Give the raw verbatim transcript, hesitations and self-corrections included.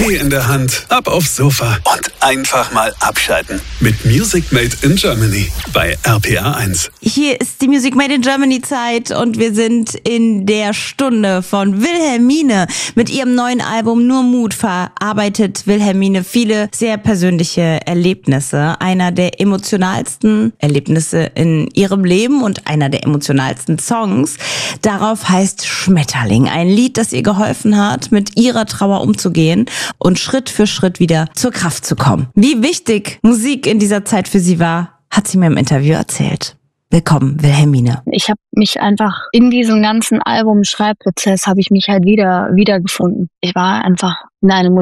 Tee in der Hand, ab aufs Sofa und einfach mal abschalten. Mit Music Made in Germany bei R P R eins. Hier ist die Music Made in Germany Zeit und wir sind in der Stunde von Wilhelmine. Mit ihrem neuen Album Nur Mut verarbeitet Wilhelmine viele sehr persönliche Erlebnisse. Einer der emotionalsten Erlebnisse in ihrem Leben und einer der emotionalsten Songs. Darauf heißt Schmetterling. Ein Lied, das ihr geholfen hat, mit ihrer Trauer umzugehen und Schritt für Schritt wieder zur Kraft zu kommen. Wie wichtig Musik in dieser Zeit für sie war, hat sie mir im Interview erzählt. Willkommen, Wilhelmine. Ich habe mich einfach in diesem ganzen Album-Schreibprozess habe ich mich halt wieder wiedergefunden. Ich war einfach in einem